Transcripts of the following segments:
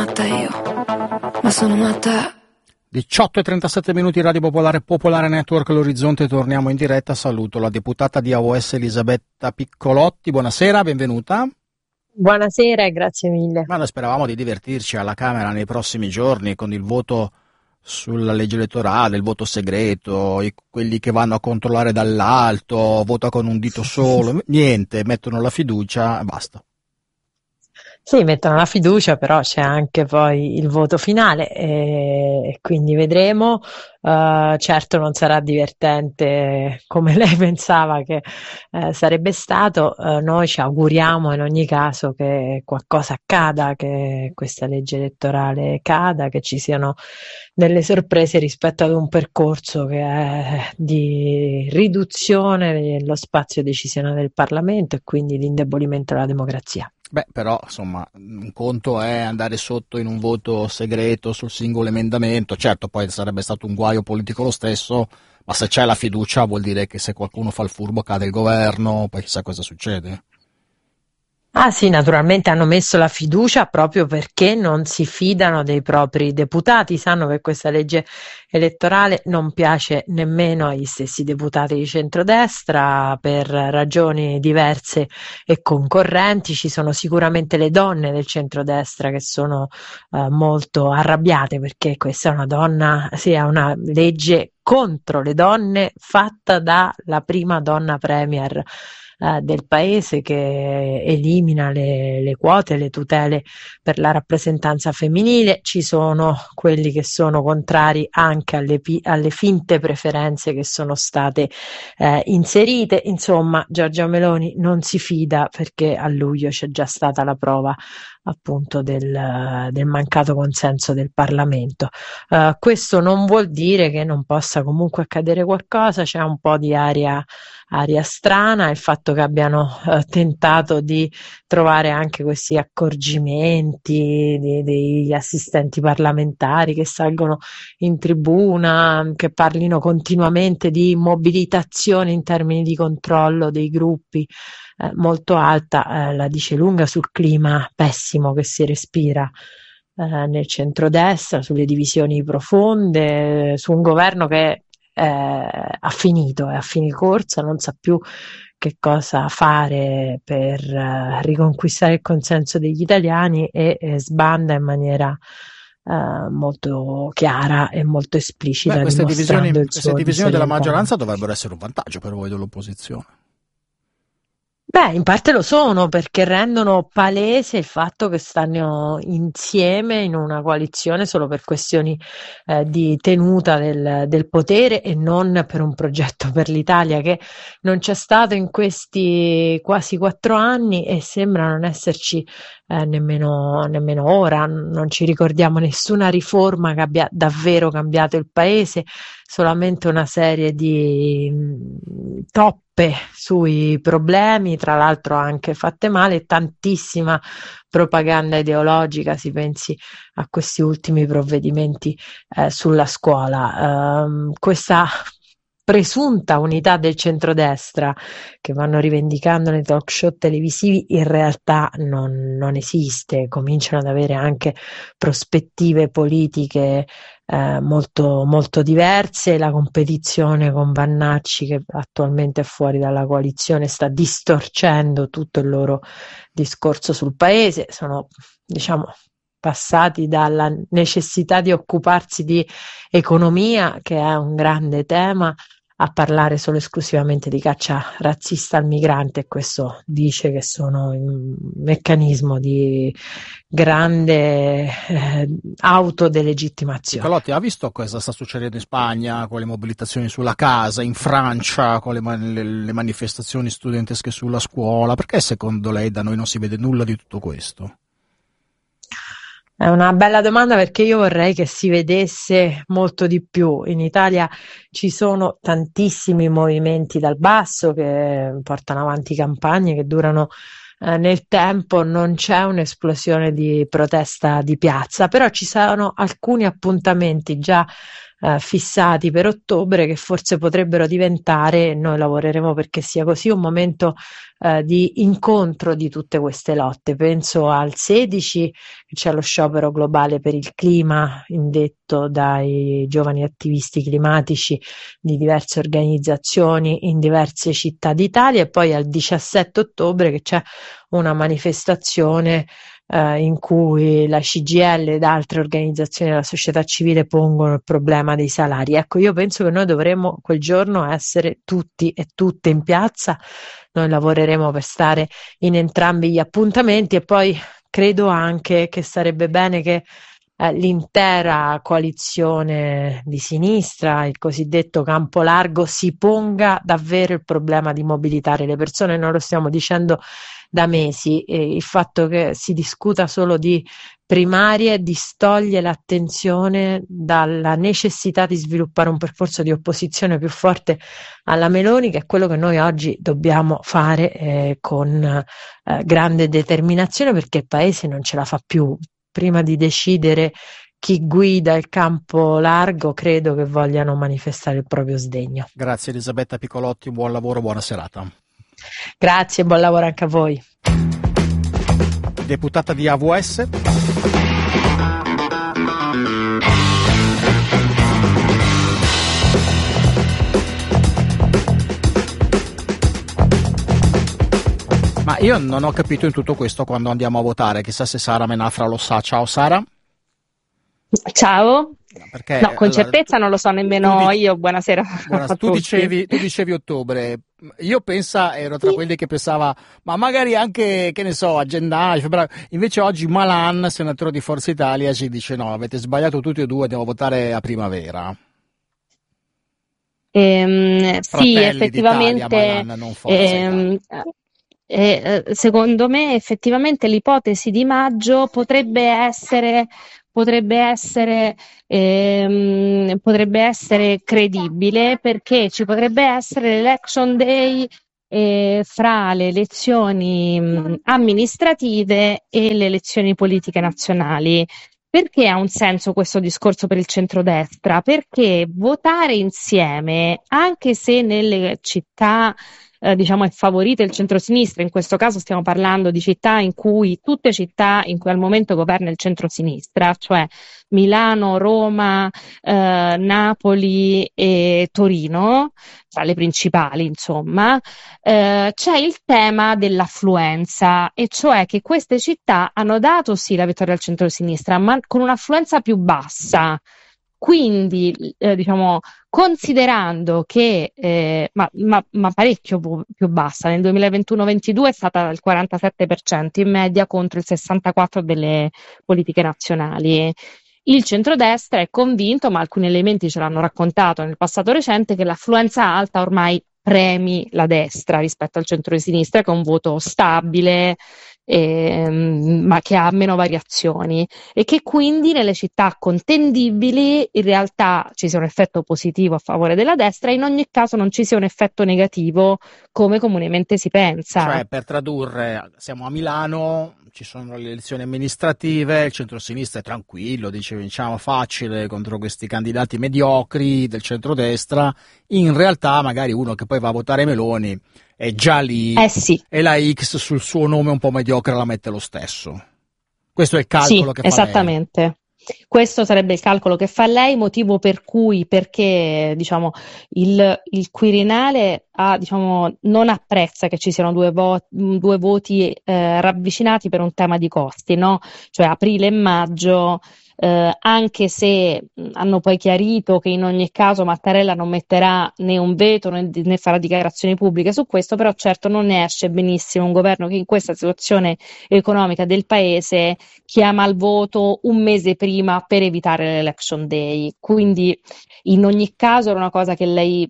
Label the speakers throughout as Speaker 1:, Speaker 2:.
Speaker 1: matta io, ma sono matta.
Speaker 2: 18:37 Radio Popolare, Popolare Network, l'Orizzonte, torniamo in diretta. Saluto la deputata di AOS Elisabetta Piccolotti, buonasera, benvenuta.
Speaker 3: Buonasera e grazie mille.
Speaker 2: Ma noi speravamo di divertirci alla Camera nei prossimi giorni con il voto sulla legge elettorale, il voto segreto, quelli che vanno a controllare dall'alto, vota con un dito solo, niente, mettono la fiducia e basta.
Speaker 3: Sì, mettono la fiducia, però c'è anche poi il voto finale e quindi vedremo. Certo non sarà divertente come lei pensava che sarebbe stato. Noi ci auguriamo in ogni caso che qualcosa accada, che questa legge elettorale cada, che ci siano delle sorprese rispetto ad un percorso che è di riduzione dello spazio decisionale del Parlamento e quindi di indebolimento della democrazia.
Speaker 2: Beh, però, insomma, un conto è andare sotto in un voto segreto sul singolo emendamento. Certo, poi sarebbe stato un guaio politico lo stesso, ma se c'è la fiducia vuol dire che se qualcuno fa il furbo cade il governo, poi chissà cosa succede.
Speaker 3: Ah sì, naturalmente hanno messo la fiducia proprio perché non si fidano dei propri deputati, sanno che questa legge elettorale non piace nemmeno agli stessi deputati di centrodestra per ragioni diverse e concorrenti. Ci sono sicuramente le donne del centrodestra che sono molto arrabbiate perché questa è una legge contro le donne fatta dalla prima donna premier del paese, che elimina le quote, le tutele per la rappresentanza femminile. Ci sono quelli che sono contrari anche alle finte preferenze che sono state inserite. Insomma, Giorgia Meloni non si fida perché a luglio c'è già stata la prova appunto del mancato consenso del Parlamento. Questo non vuol dire che non possa comunque accadere qualcosa, c'è un po' di aria strana, il fatto che abbiano tentato di trovare anche questi accorgimenti degli assistenti parlamentari che salgono in tribuna, che parlino continuamente di mobilitazione in termini di controllo dei gruppi molto alta, la dice lunga sul clima pessimo che si respira nel centrodestra, sulle divisioni profonde, su un governo che ha finito, è a fine corsa, non sa più che cosa fare per riconquistare il consenso degli italiani e sbanda in maniera molto chiara e molto esplicita.
Speaker 2: Beh, queste divisioni della
Speaker 3: disorientamento.
Speaker 2: maggioranza dovrebbero essere un vantaggio per voi dell'opposizione.
Speaker 3: Beh, in parte lo sono perché rendono palese il fatto che stanno insieme in una coalizione solo per questioni di tenuta del potere e non per un progetto per l'Italia che non c'è stato in questi quasi 4 anni e sembra non esserci nemmeno ora. Non ci ricordiamo nessuna riforma che abbia davvero cambiato il paese, solamente una serie di toppe sui problemi, tra l'altro anche fatte male, tantissima propaganda ideologica, si pensi a questi ultimi provvedimenti sulla scuola. Questa presunta unità del centrodestra che vanno rivendicando nei talk show televisivi in realtà non esiste, cominciano ad avere anche prospettive politiche molto, molto diverse. La competizione con Vannacci, che attualmente è fuori dalla coalizione, sta distorcendo tutto il loro discorso sul paese. Sono, diciamo, passati dalla necessità di occuparsi di economia, che è un grande tema, a parlare solo esclusivamente di caccia razzista al migrante, e questo dice che sono un meccanismo di grande autodelegittimazione.
Speaker 2: Piccolotti, ha visto cosa sta succedendo in Spagna con le mobilitazioni sulla casa, in Francia con le manifestazioni studentesche sulla scuola? Perché secondo lei da noi non si vede nulla di tutto questo?
Speaker 3: È una bella domanda perché io vorrei che si vedesse molto di più. In Italia ci sono tantissimi movimenti dal basso che portano avanti campagne che durano nel tempo, non c'è un'esplosione di protesta di piazza, però ci sono alcuni appuntamenti già fissati per ottobre, che forse potrebbero diventare, noi lavoreremo perché sia così, un momento di incontro di tutte queste lotte. Penso al 16, che c'è lo sciopero globale per il clima indetto dai giovani attivisti climatici di diverse organizzazioni in diverse città d'Italia, e poi al 17 ottobre che c'è una manifestazione in cui la CGIL ed altre organizzazioni della società civile pongono il problema dei salari. Ecco, io penso che noi dovremmo quel giorno essere tutti e tutte in piazza. Noi lavoreremo per stare in entrambi gli appuntamenti, e poi credo anche che sarebbe bene che l'intera coalizione di sinistra, il cosiddetto campo largo, si ponga davvero il problema di mobilitare le persone. Noi lo stiamo dicendo da mesi, e il fatto che si discuta solo di primarie distoglie l'attenzione dalla necessità di sviluppare un percorso di opposizione più forte alla Meloni, che è quello che noi oggi dobbiamo fare con grande determinazione, perché il Paese non ce la fa più. Prima di decidere chi guida il campo largo, credo che vogliano manifestare il proprio sdegno.
Speaker 2: Grazie Elisabetta Piccolotti, buon lavoro, buona serata.
Speaker 3: Grazie, buon lavoro anche a voi.
Speaker 2: Deputata di AVS. Ma io non ho capito in tutto questo quando andiamo a votare, chissà se Sara Menafra lo sa. Ciao Sara.
Speaker 4: Ciao.
Speaker 2: Perché,
Speaker 4: no, con
Speaker 2: allora,
Speaker 4: certezza non lo so nemmeno io. Buonasera.
Speaker 2: Tu dicevi ottobre. Io ero tra quelli che pensava, ma magari anche, che ne so, a gennaio, febbraio. Invece oggi Malan, senatore di Forza Italia, ci dice no, avete sbagliato tutti e due, andiamo a votare a primavera.
Speaker 4: Sì, effettivamente.
Speaker 2: Malan, non Forza
Speaker 4: secondo me effettivamente l'ipotesi di maggio potrebbe essere credibile, perché ci potrebbe essere l'election day fra le elezioni amministrative e le elezioni politiche nazionali. Perché ha un senso questo discorso per il centrodestra? Perché votare insieme, anche se nelle città diciamo è favorito il centrosinistra, in questo caso stiamo parlando di tutte città in cui al momento governa il centrosinistra, cioè Milano, Roma, Napoli e Torino, tra le principali insomma, c'è il tema dell'affluenza, e cioè che queste città hanno dato sì la vittoria al centrosinistra, ma con un'affluenza più bassa. Quindi, diciamo, considerando che, ma parecchio più bassa, nel 2021-22 è stata il 47% in media contro il 64% delle politiche nazionali. Il centrodestra è convinto, ma alcuni elementi ce l'hanno raccontato nel passato recente, che l'affluenza alta ormai premi la destra rispetto al centro-sinistra, che è un voto stabile, ma che ha meno variazioni, e che quindi nelle città contendibili in realtà ci sia un effetto positivo a favore della destra, e in ogni caso non ci sia un effetto negativo come comunemente si pensa.
Speaker 2: Cioè, per tradurre, siamo a Milano, ci sono le elezioni amministrative, il centro-sinistra è tranquillo, diciamo facile contro questi candidati mediocri del centrodestra. In realtà magari uno che poi va a votare Meloni è già lì,
Speaker 4: sì.
Speaker 2: E la X sul suo nome un po' mediocre la mette lo stesso. Questo è il calcolo che fa
Speaker 4: esattamente.
Speaker 2: lei.
Speaker 4: Questo sarebbe il calcolo che fa lei, motivo perché diciamo il Quirinale non apprezza che ci siano due voti ravvicinati per un tema di costi, no? Cioè aprile e maggio, anche se hanno poi chiarito che in ogni caso Mattarella non metterà né un veto né farà dichiarazioni pubbliche su questo, però certo non ne esce benissimo un governo che in questa situazione economica del paese chiama al voto un mese prima per evitare l'election day. Quindi in ogni caso era una cosa che lei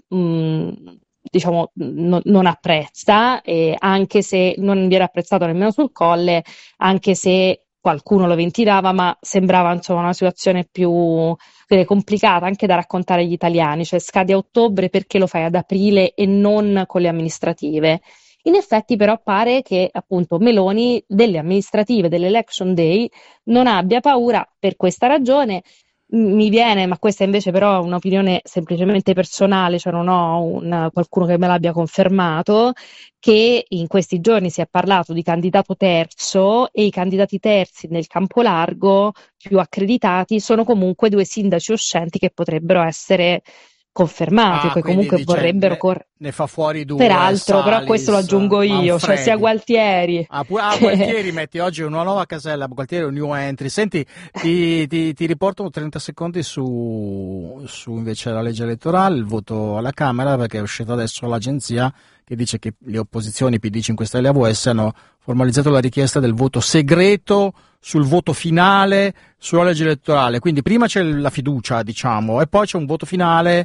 Speaker 4: non apprezza, anche se non viene apprezzato nemmeno sul Colle, anche se qualcuno lo ventilava, ma sembrava insomma una situazione più complicata anche da raccontare agli italiani, cioè scade a ottobre, perché lo fai ad aprile e non con le amministrative. In effetti però pare che appunto Meloni delle amministrative, dell'election day, non abbia paura per questa ragione. mi viene, ma questa invece però è un'opinione semplicemente personale, cioè non ho qualcuno che me l'abbia confermato, che in questi giorni si è parlato di candidato terzo e i candidati terzi nel campo largo più accreditati sono comunque 2 sindaci uscenti che potrebbero essere confermati, che
Speaker 2: Quindi
Speaker 4: comunque
Speaker 2: dice,
Speaker 4: vorrebbero
Speaker 2: ne fa fuori 2,
Speaker 4: peraltro, però questo lo
Speaker 2: Salis,
Speaker 4: aggiungo io, cioè sia
Speaker 2: Manfredi.
Speaker 4: Gualtieri
Speaker 2: Gualtieri metti oggi una nuova casella, Gualtieri è un new entry. Senti, ti riporto 30 secondi su invece la legge elettorale, il voto alla Camera, perché è uscita adesso l'agenzia che dice che le opposizioni PD 5 Stelle e AVS hanno formalizzato la richiesta del voto segreto sul voto finale sulla legge elettorale. Quindi prima c'è la fiducia, diciamo, e poi c'è un voto finale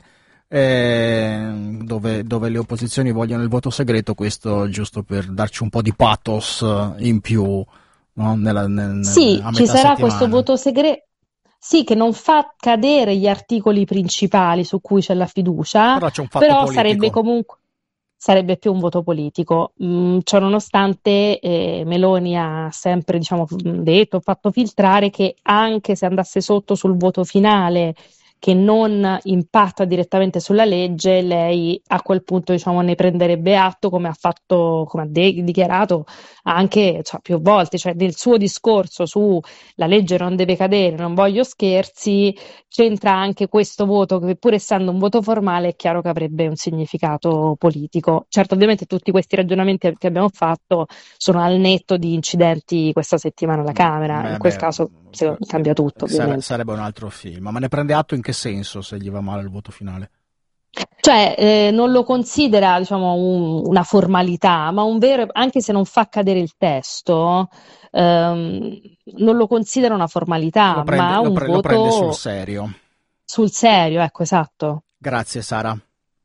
Speaker 2: dove le opposizioni vogliono il voto segreto, questo giusto per darci un po' di pathos in più, no?
Speaker 4: sì,
Speaker 2: A
Speaker 4: ci
Speaker 2: metà
Speaker 4: sarà
Speaker 2: settimana.
Speaker 4: questo voto segreto, sì, che non fa cadere gli articoli principali su cui c'è la fiducia,
Speaker 2: Però c'è un fatto
Speaker 4: però
Speaker 2: politico.
Speaker 4: sarebbe più un voto politico. Ciò nonostante, Meloni ha sempre, diciamo, detto, fatto filtrare che anche se andasse sotto sul voto finale, che non impatta direttamente sulla legge, lei a quel punto, diciamo, ne prenderebbe atto, come ha fatto, come ha dichiarato anche, cioè, più volte, cioè nel suo discorso su la legge non deve cadere, non voglio scherzi, c'entra anche questo voto che, pur essendo un voto formale, è chiaro che avrebbe un significato politico. Certo, ovviamente tutti questi ragionamenti che abbiamo fatto sono al netto di incidenti questa settimana alla Camera, in quel caso cambia tutto, ovviamente.
Speaker 2: Sarebbe un altro film, ma ne prende atto in che senso se gli va male il voto finale?
Speaker 4: Cioè, non lo considera, diciamo, una formalità, ma un vero, anche se non fa cadere il testo, non lo considera una formalità, ma un
Speaker 2: lo prende sul
Speaker 4: voto
Speaker 2: serio.
Speaker 4: sul serio, ecco, esatto.
Speaker 2: Grazie Sara.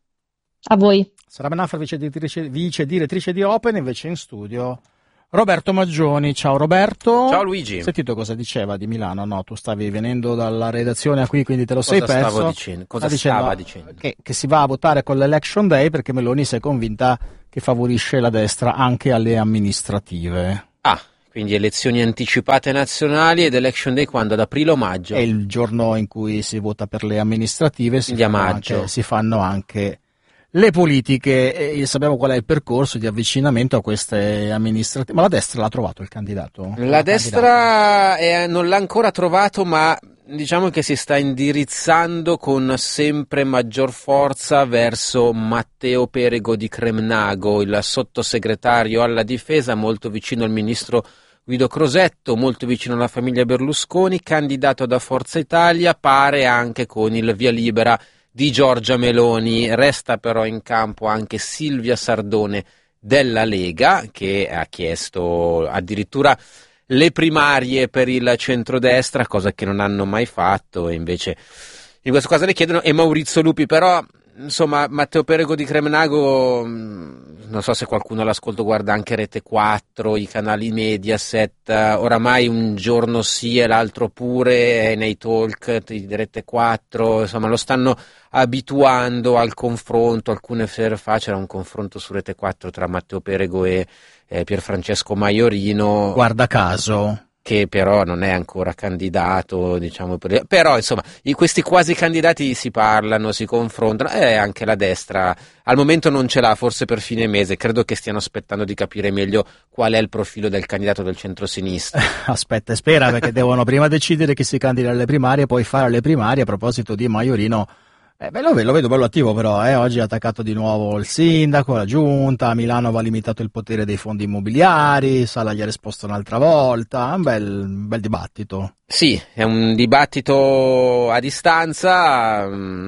Speaker 4: A voi.
Speaker 2: Sara Benafra, vice direttrice di Open, invece in studio Roberto Maggioni. Ciao Roberto.
Speaker 5: Ciao Luigi.
Speaker 2: Sentito cosa diceva di Milano? No, tu stavi venendo dalla redazione a qui, quindi te lo sei perso.
Speaker 5: Cosa stava dicendo?
Speaker 2: Che si va a votare con l'Election Day perché Meloni si è convinta che favorisce la destra anche alle amministrative.
Speaker 5: Quindi elezioni anticipate nazionali ed Election Day quando? Ad aprile o maggio?
Speaker 2: È il giorno in cui si vota per le amministrative, si fanno anche le politiche, e sappiamo qual è il percorso di avvicinamento a queste amministrative. Ma la destra l'ha trovato il candidato?
Speaker 5: La destra non l'ha ancora trovato, ma diciamo che si sta indirizzando con sempre maggior forza verso Matteo Perego di Cremnago, il sottosegretario alla difesa, molto vicino al ministro Guido Crosetto, molto vicino alla famiglia Berlusconi, candidato da Forza Italia, pare anche con il via libera di Giorgia Meloni. Resta però in campo anche Silvia Sardone della Lega, che ha chiesto addirittura le primarie per il centrodestra, cosa che non hanno mai fatto, e invece in questo caso le chiedono, e Maurizio Lupi. Però insomma Matteo Perego di Cremnago, non so se qualcuno all'ascolto guarda anche Rete 4, i canali Mediaset, oramai un giorno sì e l'altro pure, nei talk di Rete 4, insomma lo stanno abituando al confronto. Alcune sere fa c'era un confronto su Rete 4 tra Matteo Perego e Pierfrancesco Maiorino,
Speaker 2: guarda caso,
Speaker 5: che però non è ancora candidato, diciamo, però insomma questi quasi candidati si parlano, si confrontano, e anche la destra al momento non ce l'ha, forse per fine mese. Credo che stiano aspettando di capire meglio qual è il profilo del candidato del centro-sinistra.
Speaker 2: Aspetta e spera, perché devono prima decidere chi si candida alle primarie, poi fare le primarie. A proposito di Maiorino, lo vedo bello attivo, però oggi ha attaccato di nuovo il sindaco, la giunta. A Milano va limitato il potere dei fondi immobiliari, Sala gli ha risposto un'altra volta. Un bel dibattito.
Speaker 5: Sì, è un dibattito a distanza.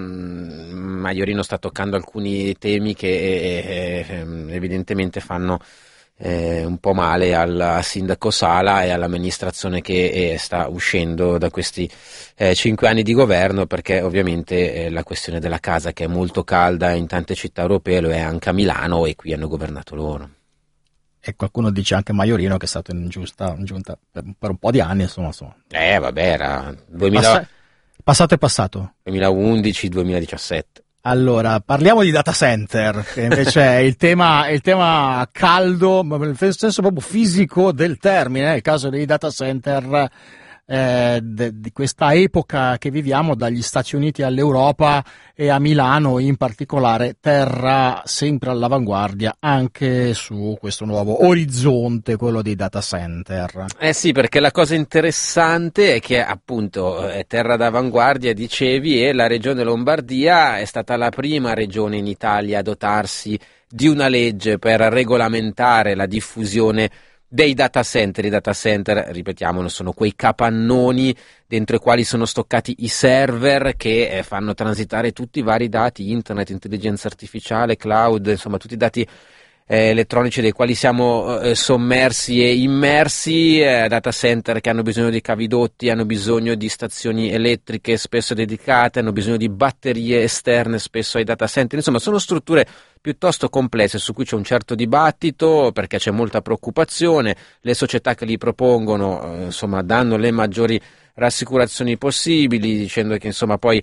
Speaker 5: Maiorino sta toccando alcuni temi che evidentemente fanno un po' male al sindaco Sala e all'amministrazione che sta uscendo da questi 5 anni di governo, perché ovviamente la questione della casa, che è molto calda in tante città europee, lo è anche a Milano, e qui hanno governato loro.
Speaker 2: E qualcuno dice anche Maiorino che è stato in giunta per un po' di anni, insomma.
Speaker 5: Vabbè, era
Speaker 2: passato è passato.
Speaker 5: 2011-2017.
Speaker 2: Allora, parliamo di data center, che invece è il tema caldo, ma nel senso proprio fisico del termine. Il caso dei data center di questa epoca che viviamo, dagli Stati Uniti all'Europa e a Milano in particolare, terra sempre all'avanguardia anche su questo nuovo orizzonte, quello dei data center.
Speaker 5: Sì, perché la cosa interessante è che appunto è terra d'avanguardia, dicevi, e la regione Lombardia è stata la prima regione in Italia a dotarsi di una legge per regolamentare la diffusione dei data center. I data center, ripetiamolo, sono quei capannoni dentro i quali sono stoccati i server che fanno transitare tutti i vari dati, internet, intelligenza artificiale, cloud, insomma tutti i dati elettronici dei quali siamo sommersi e immersi, data center che hanno bisogno di cavidotti, hanno bisogno di stazioni elettriche spesso dedicate, hanno bisogno di batterie esterne spesso ai data center, insomma sono strutture piuttosto complesse su cui c'è un certo dibattito perché c'è molta preoccupazione, le società che li propongono insomma danno le maggiori rassicurazioni possibili, dicendo che insomma poi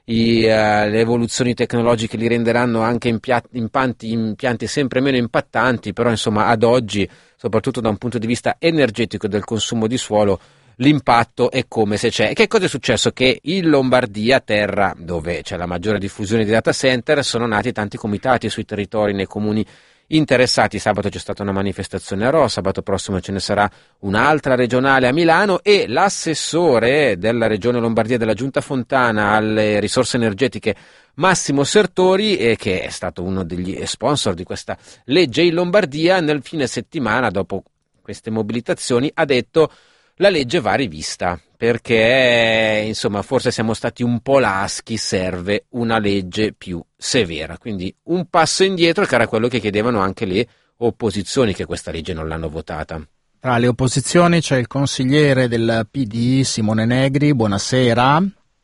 Speaker 5: le evoluzioni tecnologiche li renderanno anche impianti sempre meno impattanti, però insomma ad oggi, soprattutto da un punto di vista energetico del consumo di suolo, l'impatto è come se c'è. E che cosa è successo? Che in Lombardia, terra dove c'è la maggiore diffusione di data center, sono nati tanti comitati sui territori, nei comuni interessati. Sabato c'è stata una manifestazione a Rho, sabato prossimo ce ne sarà un'altra regionale a Milano e l'assessore della regione Lombardia della Giunta Fontana alle risorse energetiche Massimo Sertori, che è stato uno degli sponsor di questa legge in Lombardia, nel fine settimana dopo queste mobilitazioni ha detto: la legge va rivista perché insomma forse siamo stati un po' laschi, serve una legge più severa, quindi un passo indietro, che era quello che chiedevano anche le opposizioni che questa legge non l'hanno votata.
Speaker 2: Tra le opposizioni c'è il consigliere del PD Simone Negri, buonasera.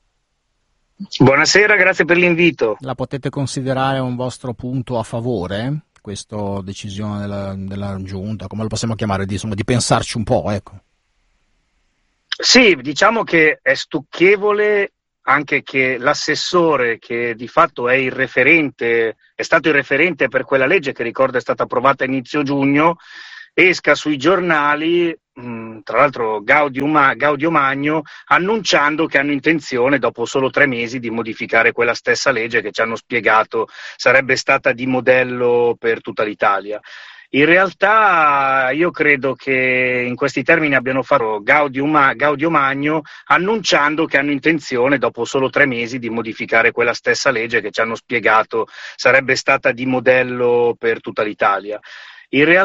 Speaker 6: Buonasera, grazie per l'invito.
Speaker 2: La potete considerare un vostro punto a favore, questa decisione della Giunta, come lo possiamo chiamare, di pensarci un po', ecco.
Speaker 6: Sì, diciamo che è stucchevole anche che l'assessore, che di fatto è stato il referente per quella legge che ricordo è stata approvata a inizio giugno, esca sui giornali, tra l'altro Gaudio Magno, annunciando che hanno intenzione dopo solo 3 mesi di modificare quella stessa legge che ci hanno spiegato sarebbe stata di modello per tutta l'Italia. In realtà io credo che in questi termini abbiano fatto Gaudio Magno, annunciando che hanno intenzione dopo solo 3 mesi di modificare quella stessa legge che ci hanno spiegato sarebbe stata di modello per tutta l'Italia. In realtà